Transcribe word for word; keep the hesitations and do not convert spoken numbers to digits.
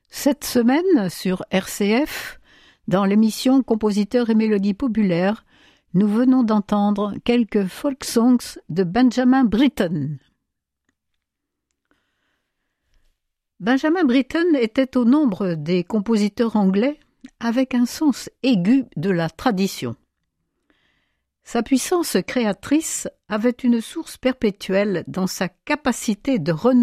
Cette semaine, sur R C F, dans l'émission Compositeurs et mélodies populaires, nous venons d'entendre quelques folk songs de Benjamin Britten. Benjamin Britten était au nombre des compositeurs anglais avec un sens aigu de la tradition. Sa puissance créatrice avait une source perpétuelle dans sa capacité de renouveler